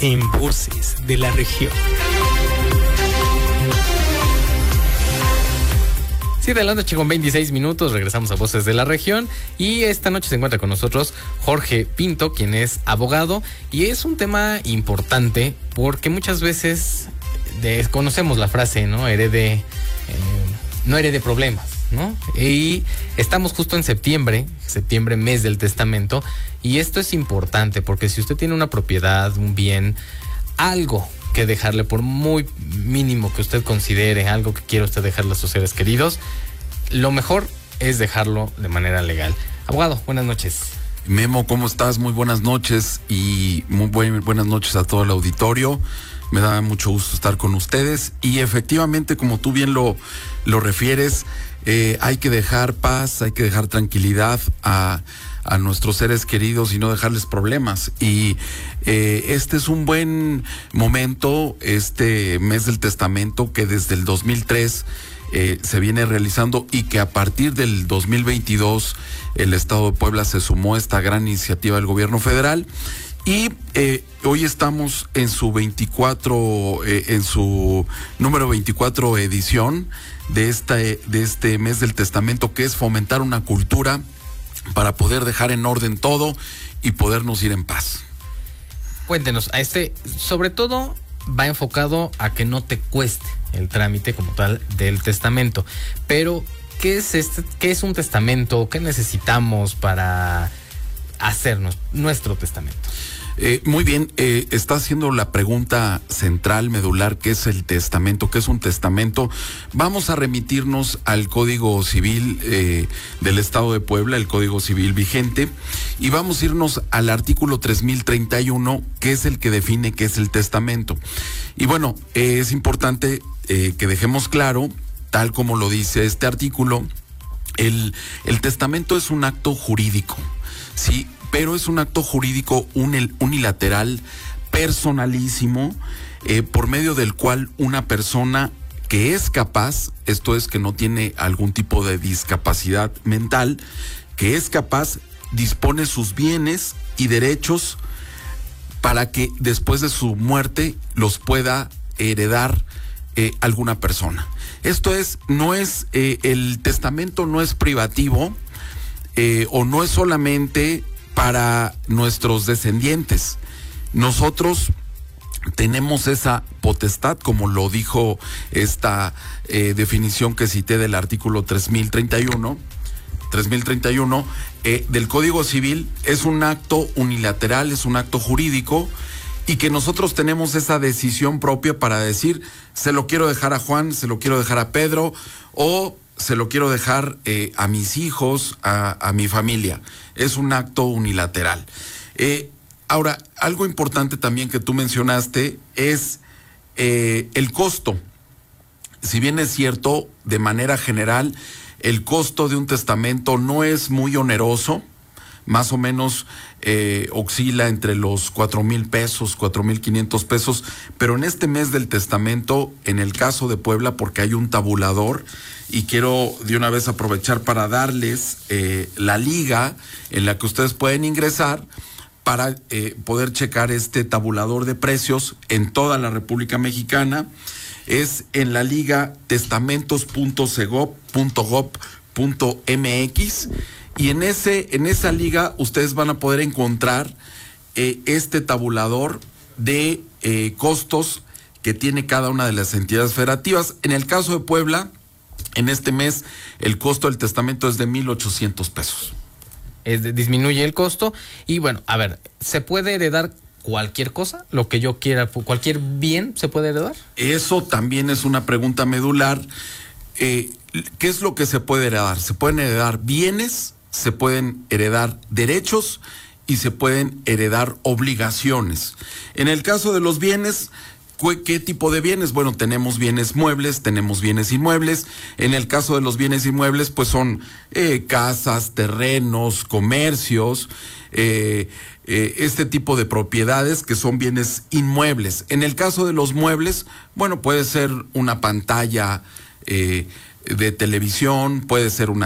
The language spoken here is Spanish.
en Voces de la Región. 7 de la noche con 26 minutos, regresamos a Voces de la Región y esta noche se encuentra con nosotros Jorge Pinto, quien es abogado, y es un tema importante porque muchas veces desconocemos la frase, ¿no? No herede problemas, ¿no? Y estamos justo en septiembre, mes del testamento, y esto es importante porque si usted tiene una propiedad, un bien, algo que dejarle, por muy mínimo que usted considere, algo que quiera usted dejarle a sus seres queridos, lo mejor es dejarlo de manera legal. Abogado, buenas noches. Memo, ¿cómo estás? Muy buenas noches y muy buenas noches a todo el auditorio. Me da mucho gusto estar con ustedes y efectivamente, como tú bien lo refieres, hay que dejar paz, hay que dejar tranquilidad a nuestros seres queridos y no dejarles problemas. Y este es un buen momento, este mes del testamento que desde el 2003 se viene realizando y que a partir del 2022 el Estado de Puebla se sumó a esta gran iniciativa del gobierno federal. Y hoy estamos en su número 24 edición de este mes del testamento, que es fomentar una cultura para poder dejar en orden todo y podernos ir en paz. Cuéntenos, sobre todo va enfocado a que no te cueste el trámite como tal del testamento, pero ¿qué es un testamento? ¿Qué necesitamos para hacernos nuestro testamento? Muy bien, está haciendo la pregunta central, medular, ¿qué es el testamento? ¿Qué es un testamento? Vamos a remitirnos al Código Civil del Estado de Puebla, el Código Civil vigente, y vamos a irnos al artículo 3031, que es el que define qué es el testamento. Y bueno, es importante que dejemos claro, tal como lo dice este artículo, el testamento es un acto jurídico, ¿sí? Pero es un acto jurídico unilateral, personalísimo, por medio del cual una persona que es capaz, esto es que no tiene algún tipo de discapacidad mental, que es capaz, dispone sus bienes y derechos para que después de su muerte los pueda heredar alguna persona. Esto es, el testamento no es privativo o no es solamente para nuestros descendientes. Nosotros tenemos esa potestad, como lo dijo esta definición que cité del artículo 3031 del Código Civil. Es un acto unilateral, es un acto jurídico, y que nosotros tenemos esa decisión propia para decir, se lo quiero dejar a Juan, se lo quiero dejar a Pedro, o se lo quiero dejar a mis hijos, a mi familia. Es un acto unilateral. Ahora, algo importante también que tú mencionaste es el costo. Si bien es cierto, de manera general, el costo de un testamento no es muy oneroso, más o menos oscila entre los 4,000 pesos, 4,500 pesos, pero en este mes del testamento, en el caso de Puebla, porque hay un tabulador, y quiero de una vez aprovechar para darles la liga en la que ustedes pueden ingresar para poder checar este tabulador de precios en toda la República Mexicana. Es en la liga testamentos.gov.mx, y en esa liga ustedes van a poder encontrar este tabulador de costos que tiene cada una de las entidades federativas. En el caso de Puebla, en este mes, el costo del testamento es de 1,800 pesos. Disminuye el costo. Y bueno, a ver, ¿se puede heredar cualquier cosa? Lo que yo quiera, cualquier bien se puede heredar. Eso también es una pregunta medular. ¿Qué es lo que se puede heredar? Se pueden heredar bienes, se pueden heredar derechos y se pueden heredar obligaciones. En el caso de los bienes, ¿qué tipo de bienes? Bueno, tenemos bienes muebles, tenemos bienes inmuebles. En el caso de los bienes inmuebles, pues son casas, terrenos, comercios, este tipo de propiedades que son bienes inmuebles. En el caso de los muebles, bueno, puede ser una pantalla de televisión, puede ser una